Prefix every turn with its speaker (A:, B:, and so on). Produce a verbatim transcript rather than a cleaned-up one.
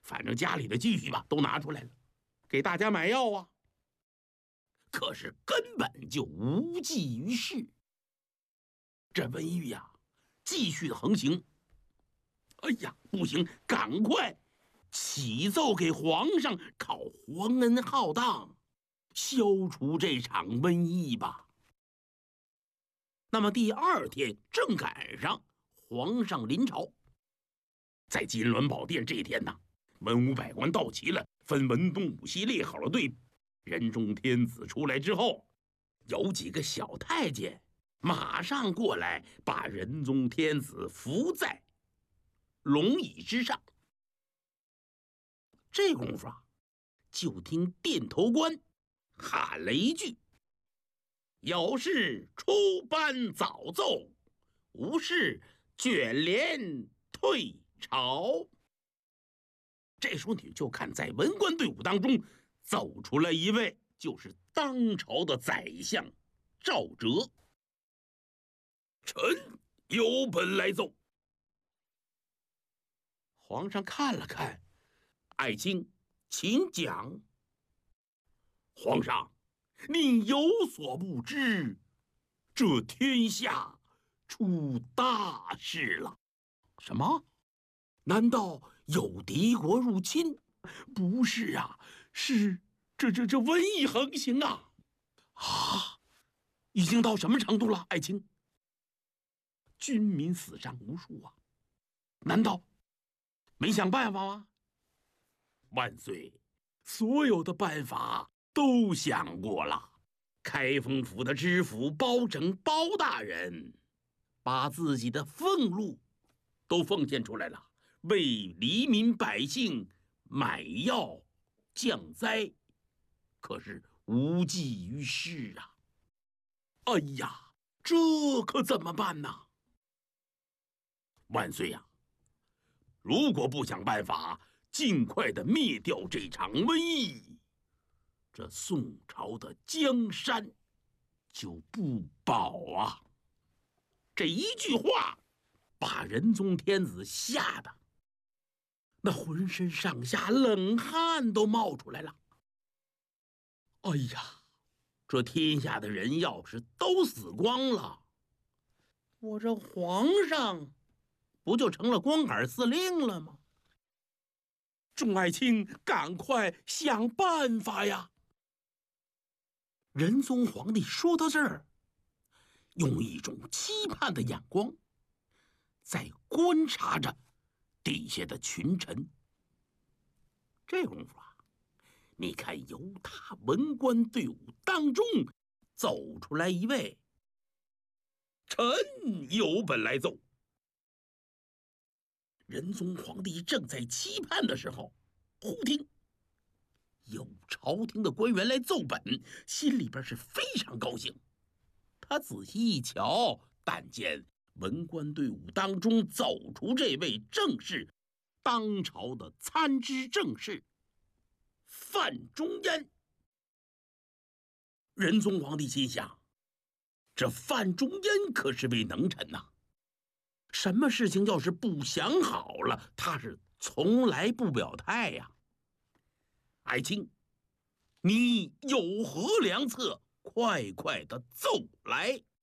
A: 反正家里的积蓄吧都拿出来了，给大家买药啊。可是根本就无济于事，这瘟疫呀、啊、继续的横行。哎呀，不行，赶快启奏给皇上，考皇恩浩荡，消除这场瘟疫吧。那么第二天正赶上皇上临朝，在金銮宝殿这天呢，文武百官到齐了，分文东武西列好了队。仁宗天子出来之后，有几个小太监马上过来，把仁宗天子扶在龙椅之上。这功夫啊，就听殿头官喊了一句：“有事出班早奏，无事卷帘退朝。”这时候你就看在文官队伍当中走出来一位，就是当朝的宰相赵哲。臣有本来奏。皇上看了看，爱卿，请讲。皇上，你有所不知，这天下出大事了。什么？难道有敌国入侵？不是啊，是这这这瘟疫横行啊！啊，已经到什么程度了，爱卿？军民死伤无数啊！难道没想办法吗？万岁，所有的办法都想过了。开封府的知府包拯包大人，把自己的俸禄都奉献出来了，为黎民百姓买药降灾，可是无济于事啊！哎呀，这可怎么办呢？万岁呀、啊！如果不想办法尽快的灭掉这场瘟疫，这宋朝的江山就不保啊！这一句话把仁宗天子吓得那浑身上下冷汗都冒出来了。哎呀，这天下的人要是都死光了，我这皇上不就成了光杆司令了吗？众爱卿，赶快想办法呀！仁宗皇帝说到这儿，用一种期盼的眼光在观察着底下的群臣。这功夫啊，你看由他文官队伍当中走出来一位，臣有本来奏。仁宗皇帝正在期盼的时候，忽听有朝廷的官员来奏本，心里边是非常高兴。他仔细一瞧，但见文官队伍当中走出这位正是当朝的参知政事范仲淹。仁宗皇帝心想，这范仲淹可是位能臣呐、啊，什么事情要是不想好了，他是从来不表态呀、啊。爱卿，你有何良策？快快的奏来！